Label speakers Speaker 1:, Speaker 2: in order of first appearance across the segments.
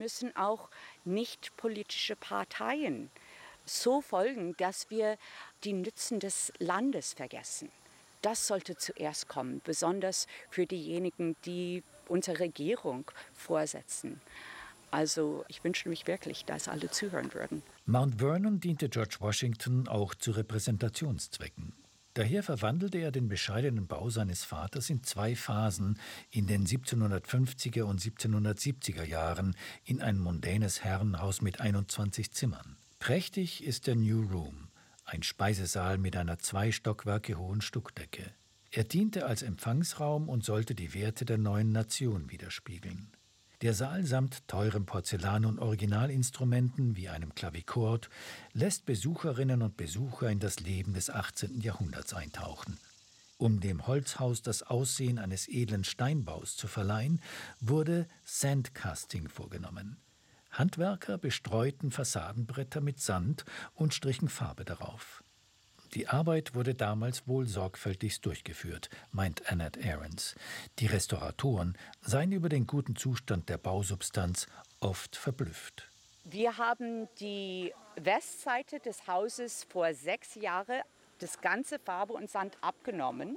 Speaker 1: Müssen auch nicht politische Parteien so folgen, dass wir die Nützen des Landes vergessen. Das sollte zuerst kommen, besonders für diejenigen, die unsere Regierung vorsetzen. Also ich wünsche mich wirklich, dass alle zuhören würden.
Speaker 2: Mount Vernon diente George Washington auch zu Repräsentationszwecken. Daher verwandelte er den bescheidenen Bau seines Vaters in 2 Phasen in den 1750er und 1770er Jahren in ein mondänes Herrenhaus mit 21 Zimmern. Prächtig ist der New Room, ein Speisesaal mit einer 2 Stockwerke hohen Stuckdecke. Er diente als Empfangsraum und sollte die Werte der neuen Nation widerspiegeln. Der Saal samt teurem Porzellan und Originalinstrumenten wie einem Klavichord lässt Besucherinnen und Besucher in das Leben des 18. Jahrhunderts eintauchen. Um dem Holzhaus das Aussehen eines edlen Steinbaus zu verleihen, wurde Sandcasting vorgenommen. Handwerker bestreuten Fassadenbretter mit Sand und strichen Farbe darauf. Die Arbeit wurde damals wohl sorgfältigst durchgeführt, meint Annette Ahrens. Die Restauratoren seien über den guten Zustand der Bausubstanz oft verblüfft.
Speaker 1: Wir haben die Westseite des Hauses vor 6 Jahren das ganze Farbe und Sand abgenommen.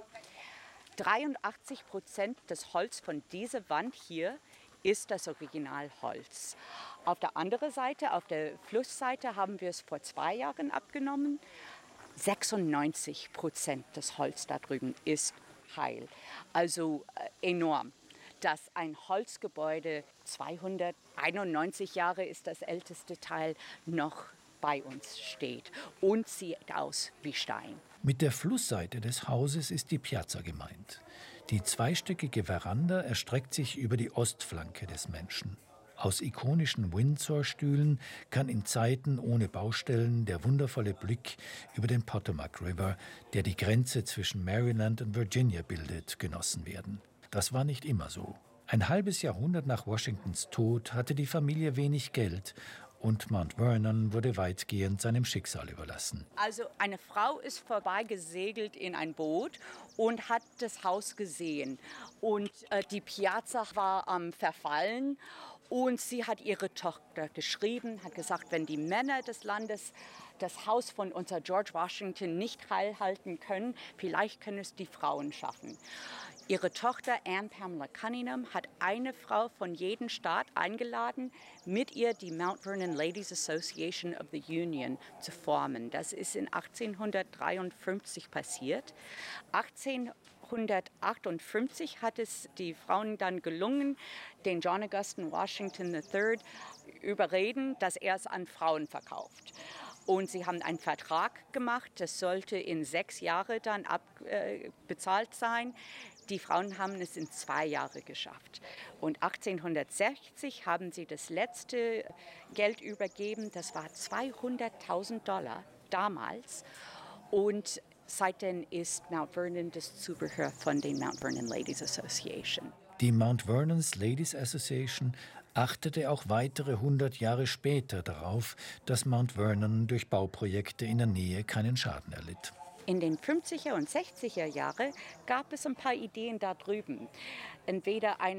Speaker 1: 83% des Holz von dieser Wand hier ist das Originalholz. Auf der anderen Seite, auf der Flussseite, haben wir es vor 2 Jahren abgenommen. 96% des Holz da drüben ist heil. Also enorm. Dass ein Holzgebäude 291 Jahre ist das älteste Teil, noch bei uns steht und sieht aus wie Stein.
Speaker 2: Mit der Flussseite des Hauses ist die Piazza gemeint. Die zweistöckige Veranda erstreckt sich über die Ostflanke des Menschen. Aus ikonischen Windsor-Stühlen kann in Zeiten ohne Baustellen der wundervolle Blick über den Potomac River, der die Grenze zwischen Maryland und Virginia bildet, genossen werden. Das war nicht immer so. Ein halbes Jahrhundert nach Washingtons Tod hatte die Familie wenig Geld und Mount Vernon wurde weitgehend seinem Schicksal überlassen.
Speaker 1: Also eine Frau ist vorbeigesegelt in ein Boot und hat das Haus gesehen. Und die Piazza war am Verfallen. Und sie hat ihre Tochter geschrieben, hat gesagt, wenn die Männer des Landes das Haus von unser George Washington nicht heil halten können, vielleicht können es die Frauen schaffen. Ihre Tochter Anne Pamela Cunningham hat eine Frau von jedem Staat eingeladen, mit ihr die Mount Vernon Ladies Association of the Union zu formen. Das ist in 1853 passiert. 1858 hat es die Frauen dann gelungen, den John Augustin Washington III überreden, dass er es an Frauen verkauft. Und sie haben einen Vertrag gemacht, das sollte in 6 Jahren dann bezahlt sein. Die Frauen haben es in 2 Jahren geschafft. Und 1860 haben sie das letzte Geld übergeben, das war $200.000 damals. Und seitdem ist Mount Vernon das Zubehör von den Mount Vernon Ladies Association.
Speaker 2: Die Mount Vernon's Ladies Association achtete auch weitere 100 Jahre später darauf, dass Mount Vernon durch Bauprojekte in der Nähe keinen Schaden erlitt.
Speaker 1: In den 50er und 60er Jahren gab es ein paar Ideen da drüben. Entweder ein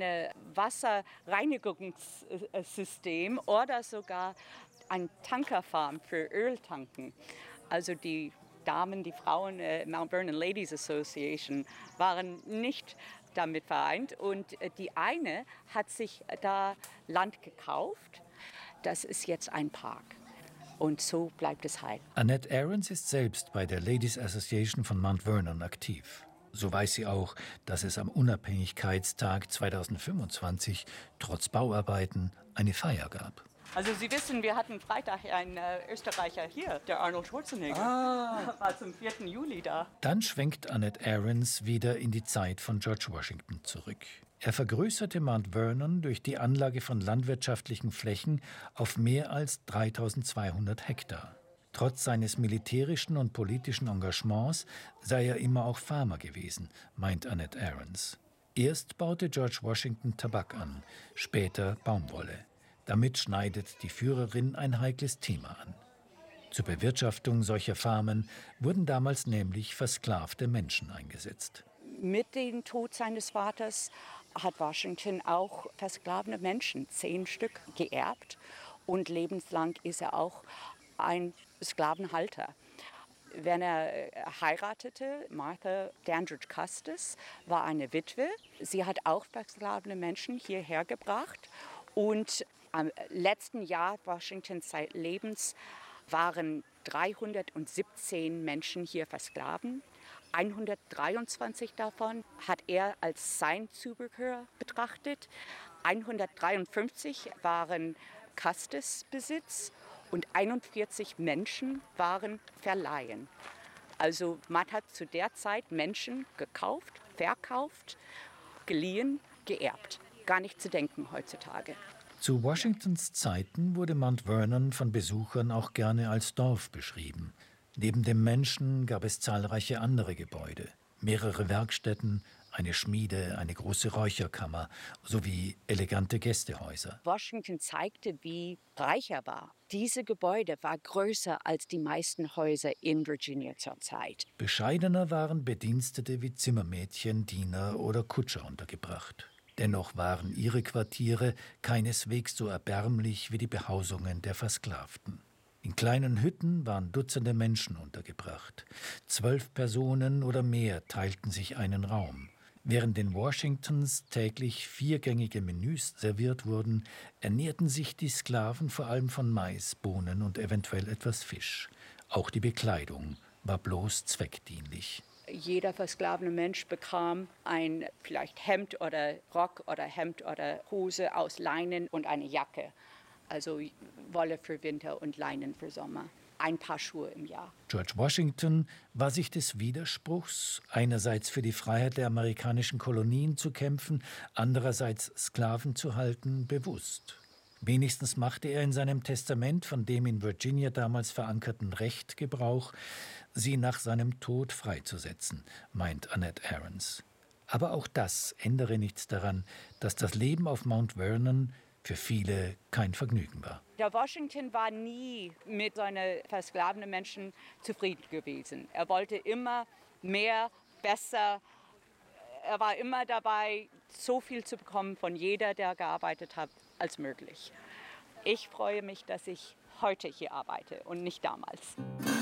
Speaker 1: Wasserreinigungssystem oder sogar ein Tankerfarm für Öltanken. Also die Damen, die Frauen Mount Vernon Ladies Association waren nicht damit vereint. Und die eine hat sich da Land gekauft. Das ist jetzt ein Park. Und so bleibt es heil.
Speaker 2: Annette Ahrens ist selbst bei der Ladies Association von Mount Vernon aktiv. So weiß sie auch, dass es am Unabhängigkeitstag 2025 trotz Bauarbeiten eine Feier gab.
Speaker 1: Also Sie wissen, wir hatten Freitag einen Österreicher hier, der Arnold Schwarzenegger. War zum 4. Juli da.
Speaker 2: Dann schwenkt Annette Ahrens wieder in die Zeit von George Washington zurück. Er vergrößerte Mount Vernon durch die Anlage von landwirtschaftlichen Flächen auf mehr als 3200 Hektar. Trotz seines militärischen und politischen Engagements sei er immer auch Farmer gewesen, meint Annette Ahrens. Erst baute George Washington Tabak an, später Baumwolle. Damit schneidet die Führerin ein heikles Thema an. Zur Bewirtschaftung solcher Farmen wurden damals nämlich versklavte Menschen eingesetzt.
Speaker 1: Mit dem Tod seines Vaters hat Washington auch versklavene Menschen, 10 Stück, geerbt. Und lebenslang ist er auch ein Sklavenhalter. Wenn er heiratete, Martha Dandridge Custis war eine Witwe. Sie hat auch versklavene Menschen hierher gebracht. Und am letzten Jahr Washingtons Lebens waren 317 Menschen hier versklaven. 123 davon hat er als sein Zubehör betrachtet. 153 waren Custis-Besitz und 41 Menschen waren verleihen. Also man hat zu der Zeit Menschen gekauft, verkauft, geliehen, geerbt. Gar nicht zu denken heutzutage.
Speaker 2: Zu Washingtons Zeiten wurde Mount Vernon von Besuchern auch gerne als Dorf beschrieben. Neben dem Menschen gab es zahlreiche andere Gebäude, mehrere Werkstätten, eine Schmiede, eine große Räucherkammer sowie elegante Gästehäuser.
Speaker 1: Washington zeigte, wie reich er war. Diese Gebäude waren größer als die meisten Häuser in Virginia zur Zeit.
Speaker 2: Bescheidener waren Bedienstete wie Zimmermädchen, Diener oder Kutscher untergebracht. Dennoch waren ihre Quartiere keineswegs so erbärmlich wie die Behausungen der Versklavten. In kleinen Hütten waren Dutzende Menschen untergebracht. 12 Personen oder mehr teilten sich einen Raum. Während in Washingtons täglich 4-gängige Menüs serviert wurden, ernährten sich die Sklaven vor allem von Mais, Bohnen und eventuell etwas Fisch. Auch die Bekleidung war bloß zweckdienlich.
Speaker 1: Jeder versklavene Mensch bekam ein vielleicht Hemd oder Rock oder Hemd oder Hose aus Leinen und eine Jacke. Also Wolle für Winter und Leinen für Sommer. Ein Paar Schuhe im Jahr.
Speaker 2: George Washington war sich des Widerspruchs, einerseits für die Freiheit der amerikanischen Kolonien zu kämpfen, andererseits Sklaven zu halten, bewusst. Wenigstens machte er in seinem Testament von dem in Virginia damals verankerten Recht Gebrauch, sie nach seinem Tod freizusetzen, meint Annette Aarons. Aber auch das ändere nichts daran, dass das Leben auf Mount Vernon für viele kein Vergnügen war.
Speaker 1: Der Washington war nie mit seinen versklavenen Menschen zufrieden gewesen. Er wollte immer mehr, besser. Er war immer dabei, so viel zu bekommen von jeder, der gearbeitet hat, als möglich. Ich freue mich, dass ich heute hier arbeite und nicht damals.